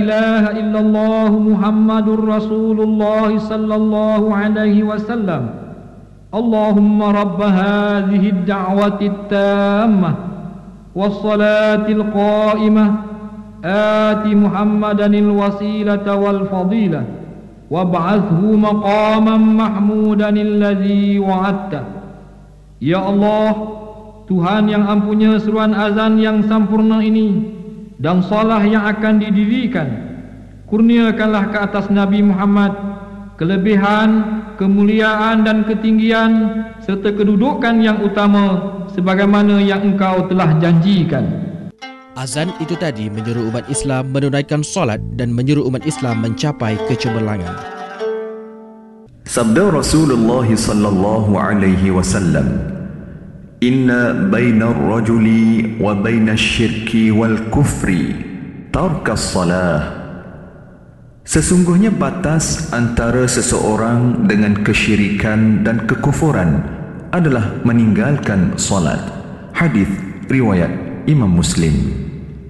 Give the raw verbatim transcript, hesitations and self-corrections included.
إله إلا الله محمد رسول الله صلى الله عليه وسلم اللهم رب هذه الدعوة التامة والصلاة القائمة آت محمدا الوسيلة والفضيلة وابعثه مقاما محمودا الذي وعدته. Ya Allah, Tuhan yang ampunya seruan azan yang sempurna ini dan salah yang akan didirikan, kurniakanlah ke atas Nabi Muhammad kelebihan, kemuliaan dan ketinggian serta kedudukan yang utama sebagaimana yang Engkau telah janjikan. Azan itu tadi menyeru umat Islam menunaikan solat dan menyeru umat Islam mencapai kecemerlangan. Sabda Rasulullah sallallahu alaihi wasallam, Inna baina ar-rajuli wa baina asy-syirki wal kufri tarkas salah. Sesungguhnya batas antara seseorang dengan kesyirikan dan kekufuran adalah meninggalkan salat. Hadis riwayat Imam Muslim.